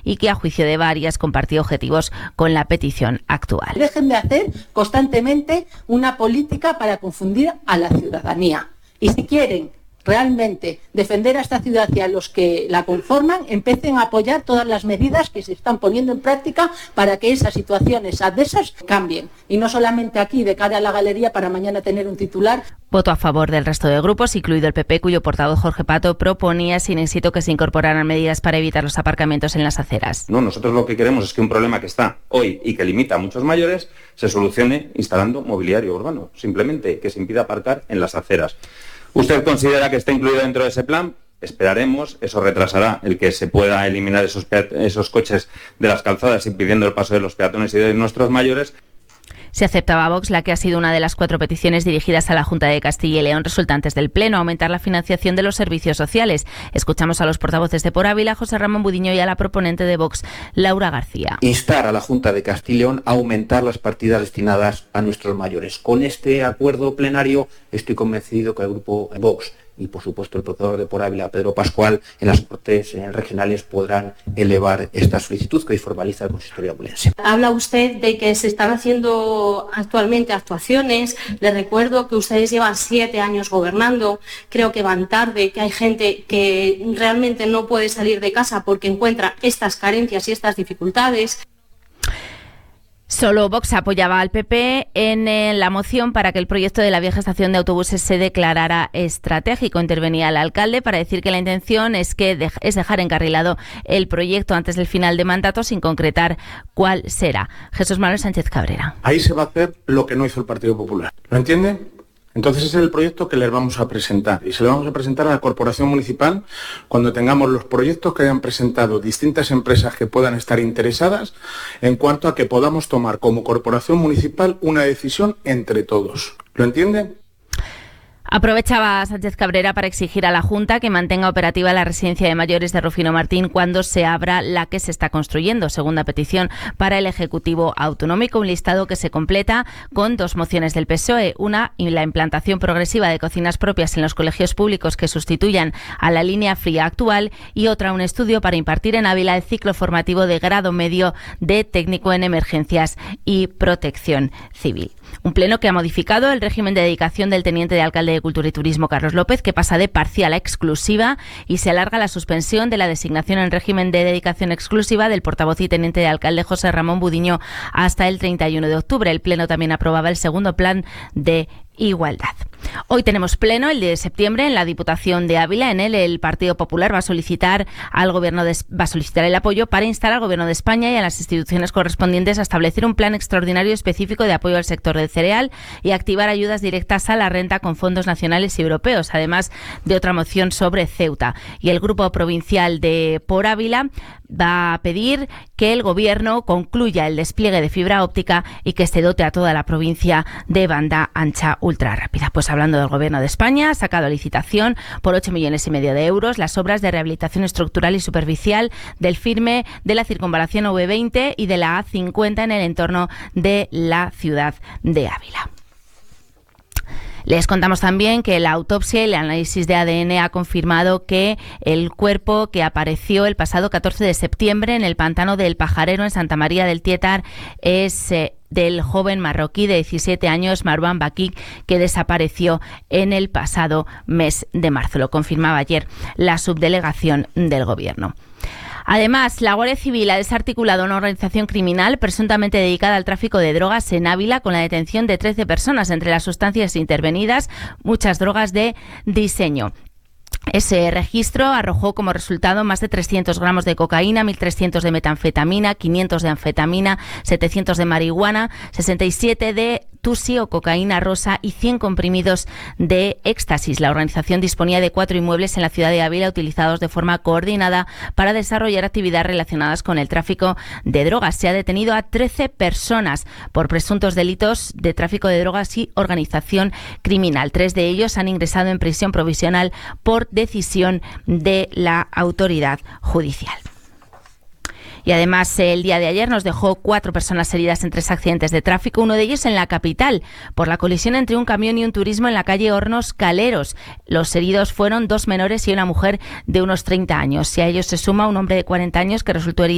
y que a juicio de varias compartió objetivos con la petición actual. Dejen de hacer constantemente una política para confundir a la ciudadanía. Y si quieren realmente defender a esta ciudad y a los que la conforman, empiecen a apoyar todas las medidas que se están poniendo en práctica para que esas situaciones adversas cambien. Y no solamente aquí, de cara a la galería, para mañana tener un titular. Voto a favor del resto de grupos, incluido el PP, cuyo portavoz Jorge Pato proponía sin éxito que se incorporaran medidas para evitar los aparcamientos en las aceras. No, nosotros lo que queremos es que un problema que está hoy y que limita a muchos mayores se solucione instalando mobiliario urbano, simplemente que se impida aparcar en las aceras. ¿Usted considera que está incluido dentro de ese plan? Esperaremos, eso retrasará el que se pueda eliminar esos coches de las calzadas impidiendo el paso de los peatones y de nuestros mayores. Se aceptaba a Vox la que ha sido una de las 4 peticiones dirigidas a la Junta de Castilla y León resultantes del Pleno, aumentar la financiación de los servicios sociales. Escuchamos a los portavoces de Por Ávila, José Ramón Budiño, y a la proponente de Vox, Laura García. Instar a la Junta de Castilla y León a aumentar las partidas destinadas a nuestros mayores. Con este acuerdo plenario estoy convencido que el grupo Vox y, por supuesto, el procurador de Por Ávila, Pedro Pascual, en las Cortes regionales podrán elevar esta solicitud que hoy formaliza el consistorio abulense. Habla usted de que se están haciendo actualmente actuaciones. Le recuerdo que ustedes llevan 7 años gobernando. Creo que van tarde, que hay gente que realmente no puede salir de casa porque encuentra estas carencias y estas dificultades. Solo Vox apoyaba al PP en la moción para que el proyecto de la vieja estación de autobuses se declarara estratégico. Intervenía el alcalde para decir que la intención es dejar encarrilado el proyecto antes del final de mandato sin concretar cuál será. Jesús Manuel Sánchez Cabrera. Ahí se va a hacer lo que no hizo el Partido Popular. ¿Lo entiende? Entonces ese es el proyecto que les vamos a presentar y se lo vamos a presentar a la Corporación Municipal cuando tengamos los proyectos que hayan presentado distintas empresas que puedan estar interesadas en cuanto a que podamos tomar como Corporación Municipal una decisión entre todos. ¿Lo entienden? Aprovechaba Sánchez Cabrera para exigir a la Junta que mantenga operativa la residencia de mayores de Rufino Martín cuando se abra la que se está construyendo. Segunda petición para el Ejecutivo Autonómico, un listado que se completa con 2 mociones del PSOE. Una, la implantación progresiva de cocinas propias en los colegios públicos que sustituyan a la línea fría actual, y otra, un estudio para impartir en Ávila el ciclo formativo de grado medio de técnico en emergencias y protección civil. Un pleno que ha modificado el régimen de dedicación del teniente de alcalde de Cultura y Turismo, Carlos López, que pasa de parcial a exclusiva, y se alarga la suspensión de la designación en régimen de dedicación exclusiva del portavoz y teniente de alcalde José Ramón Budiño hasta el 31 de octubre. El pleno también aprobaba el segundo plan de igualdad. Hoy tenemos pleno, el de septiembre, en la Diputación de Ávila. En él el Partido Popular va a solicitar el apoyo para instar al Gobierno de España y a las instituciones correspondientes a establecer un plan extraordinario específico de apoyo al sector del cereal y activar ayudas directas a la renta con fondos nacionales y europeos, además de otra moción sobre Ceuta. Y el Grupo Provincial de Por Ávila va a pedir que el Gobierno concluya el despliegue de fibra óptica y que se dote a toda la provincia de banda ancha ultra rápida. Pues hablando del Gobierno de España, ha sacado a licitación por 8,5 millones de euros las obras de rehabilitación estructural y superficial del firme de la circunvalación V20 y de la A50 en el entorno de la ciudad de Ávila. Les contamos también que la autopsia y el análisis de ADN ha confirmado que el cuerpo que apareció el pasado 14 de septiembre en el pantano del Pajarero en Santa María del Tietar es del joven marroquí de 17 años, Marwan Baki, que desapareció en el pasado mes de marzo. Lo confirmaba ayer la subdelegación del Gobierno. Además, la Guardia Civil ha desarticulado una organización criminal presuntamente dedicada al tráfico de drogas en Ávila, con la detención de 13 personas. Entre las sustancias intervenidas, muchas drogas de diseño. Ese registro arrojó como resultado más de 300 gramos de cocaína, 1.300 de metanfetamina, 500 de anfetamina, 700 de marihuana, 67 de tusi o cocaína rosa y 100 comprimidos de éxtasis. La organización disponía de 4 inmuebles en la ciudad de Ávila utilizados de forma coordinada para desarrollar actividades relacionadas con el tráfico de drogas. Se ha detenido a 13 personas por presuntos delitos de tráfico de drogas y organización criminal. 3 de ellos han ingresado en prisión provisional por decisión de la autoridad judicial. Y además, el día de ayer nos dejó 4 personas heridas en 3 accidentes de tráfico, uno de ellos en la capital, por la colisión entre un camión y un turismo en la calle Hornos Caleros. Los heridos fueron 2 menores y una mujer de unos 30 años. Y a ellos se suma un hombre de 40 años que resultó herido